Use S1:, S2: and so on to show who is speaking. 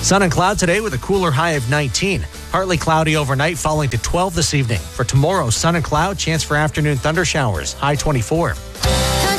S1: Sun and cloud today with a cooler high of 19. Partly cloudy overnight, falling to 12 this evening. For tomorrow, sun and cloud, chance for afternoon thunder showers, high 24.